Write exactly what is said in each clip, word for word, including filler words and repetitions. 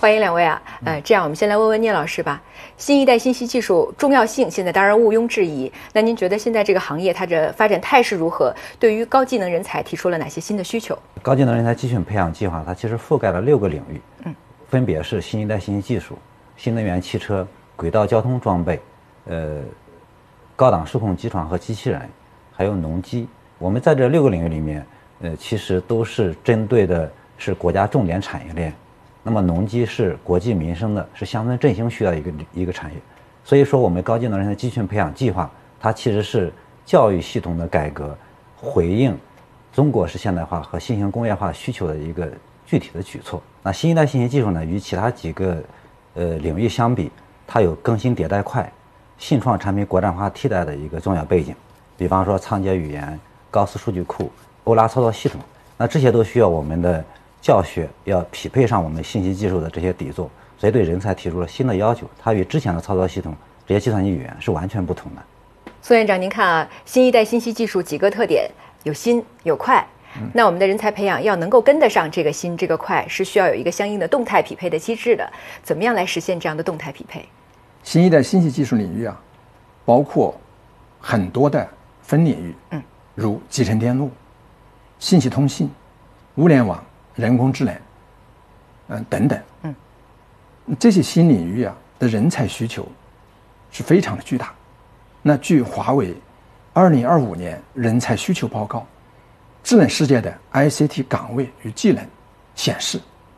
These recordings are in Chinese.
欢迎两位啊，呃，这样我们先来问问聂老师吧。新一代信息技术重要性现在当然毋庸置疑，那您觉得现在这个行业它的发展态势如何？对于高技能人才提出了哪些新的需求？ 高技能人才集训培养计划它其实覆盖了六个领域， 嗯， 分别是新一代信息技术、新能源汽车、轨道交通装备、呃，高档数控机床和机器人，还有农机。我们在这六个领域里面，呃，其实都是针对的是国家重点产业链。那么农机是国计民生的，是乡村振兴需要的一个一个产业。所以说，我们高技能人才集训培养计划，它其实是教育系统的改革，回应中国式现代化和新型工业化需求的一个具体的举措。那新一代信息技术呢，与其他几个呃领域相比，它有更新迭代快、信创产品国产化替代的一个重要背景。比方说仓颉语言、高斯数据库、欧拉操作系统，那这些都需要我们的教学要匹配上我们信息技术的这些底座，所以对人才提出了新的要求。它与之前的操作系统这些计算机语言是完全不同的。 苏院长，您看啊，新一代信息技术几个特点，有新有快。那我们的人才培养要能够跟得上这个新这个快，是需要有一个相应的动态匹配的机制的。怎么样来实现这样的动态匹配？ 新一代信息技术领域啊，包括很多的分领域，嗯，如集成电路、信息通信、物联网、人工智能，嗯等等，嗯，这些新领域啊的人才需求是非常的巨大。那据华为二零二五年人才需求报告，智能世界的 I C T 岗位与技能显示，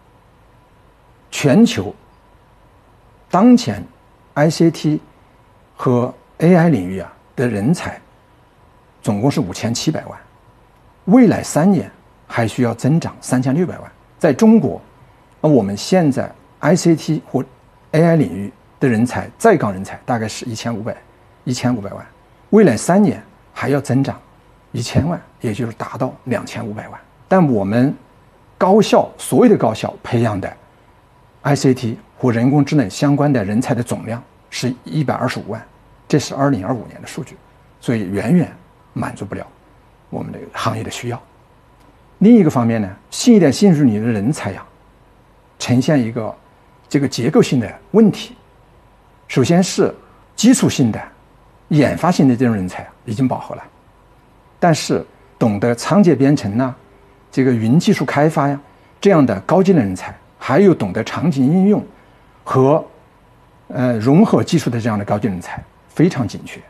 全球当前 I C T 和 A I 领域啊的人才总共是五千七百万，未来三年还需要增长三千六百万。在中国，我们现在 I C T 或 A I 领域的人才在岗人才大概是一千五百一千五百万，未来三年还要增长一千万，也就是达到两千五百万。但我们高校所有的高校培养的 I C T 或人工智能相关的人才的总量是一百二十五万，这是二零二五年的数据，所以远远满足不了我们的行业的需要。另一个方面呢，新一代信息领域的人才呀，呈现一个这个结构性的问题。首先是基础性的、研发性的这种人才已经饱和了，但是懂得仓颉编程呐、这个云技术开发呀这样的高技能人才，还有懂得场景应用和呃融合技术的这样的高技能人才非常紧缺。